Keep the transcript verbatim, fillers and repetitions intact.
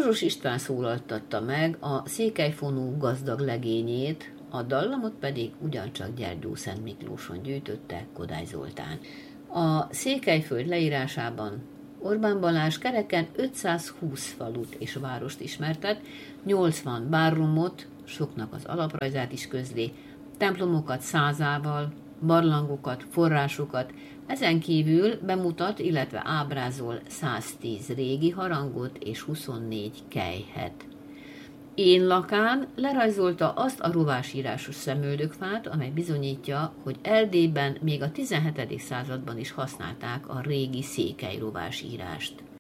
Rozsos István szólaltatta meg a székelyfonú gazdag legényét, a dallamot pedig ugyancsak Gyergyószent Miklóson gyűjtötte Kodály Zoltán. A Székelyföld leírásában Orbán Balázs kereken ötszázhúsz falut és várost ismertet, nyolcvan bárrumot, soknak az alaprajzát is közli, templomokat százával, barlangokat, forrásokat, ezen kívül bemutat, illetve ábrázol száztíz régi harangot és huszonnégy kelyhet. Én lakán lerajzolta azt a rovásírásos szemöldökfát, amely bizonyítja, hogy Erdélyben még a tizenhetedik században is használták a régi székely rovásírást.